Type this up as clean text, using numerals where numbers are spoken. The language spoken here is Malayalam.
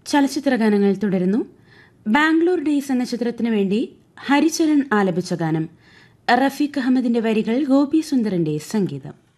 ചലച്ചിത്ര ഗാനങ്ങൾ തുടരുന്നു. ബാംഗ്ലൂർ ഡേയ്സ് എന്ന ചിത്രത്തിനു വേണ്ടി ഹരിചരൺ ആലപിച്ച ഗാനം. റഫീഖ് അഹമ്മദിന്റെ വരികൾ, ഗോപി സുന്ദറിന്റെ സംഗീതം.